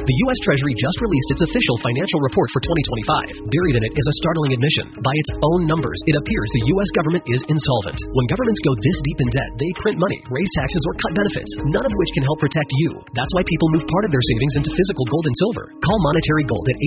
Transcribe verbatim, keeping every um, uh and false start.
The U S Treasury just released its official financial report for twenty twenty-five. Buried in it is a startling admission. By its own numbers, it appears the U S government is insolvent. When governments go this deep in debt, they print money, raise taxes, or cut benefits, none of which can help protect you. That's why people move part of their savings into physical gold and silver. Call Monetary Gold at